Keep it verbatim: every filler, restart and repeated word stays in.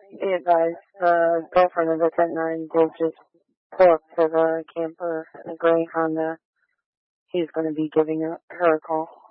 Be advised, the girlfriend of the ten nine did just pull up to the camper, a gray Honda. He's going to be giving her a call.